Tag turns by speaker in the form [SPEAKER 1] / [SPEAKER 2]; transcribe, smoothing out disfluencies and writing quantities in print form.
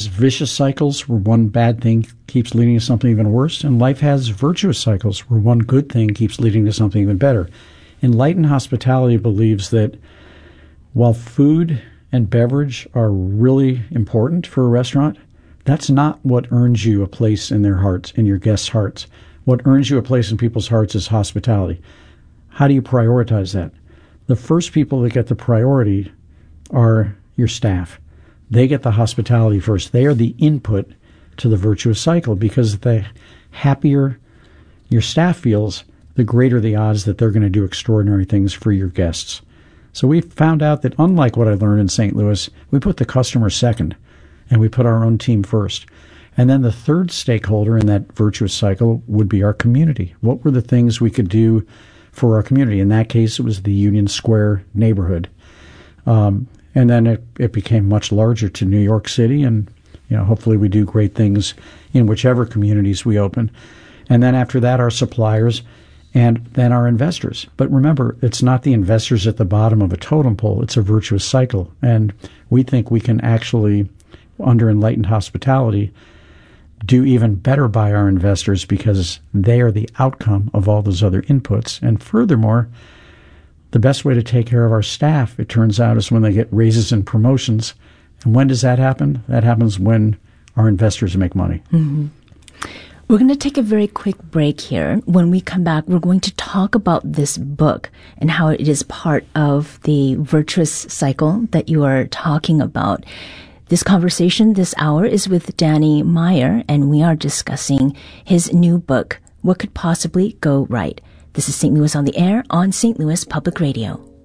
[SPEAKER 1] has vicious cycles where one bad thing keeps leading to something even worse, and life has virtuous cycles where one good thing keeps leading to something even better. Enlightened Hospitality believes that while food and beverage are really important for a restaurant, that's not what earns you a place in their hearts, in your guests' hearts. What earns you a place in people's hearts is hospitality. How do you prioritize that? The first people that get the priority are your staff. They get the hospitality first. They are the input to the virtuous cycle, because the happier your staff feels, the greater the odds that they're going to do extraordinary things for your guests. So we found out that, unlike what I learned in St. Louis, we put the customer second, and we put our own team first. And then the third stakeholder in that virtuous cycle would be our community. What were the things we could do for our community? In that case, it was the Union Square neighborhood. And then it became much larger to New York City, and hopefully we do great things in whichever communities we open. And then after that, our suppliers, and then our investors. But remember, it's not the investors at the bottom of a totem pole. It's a virtuous cycle. And we think we can actually, under Enlightened Hospitality, do even better by our investors, because they are the outcome of all those other inputs. And furthermore, the best way to take care of our staff, it turns out, is when they get raises and promotions. And when does that happen? That happens when our investors make money.
[SPEAKER 2] Mm-hmm. We're going to take a very quick break here. When we come back, we're going to talk about this book and how it is part of the virtuous cycle that you are talking about. This conversation this hour is with Danny Meyer, and we are discussing his new book, What Could Possibly Go Right? This is St. Louis on the Air on St. Louis Public Radio.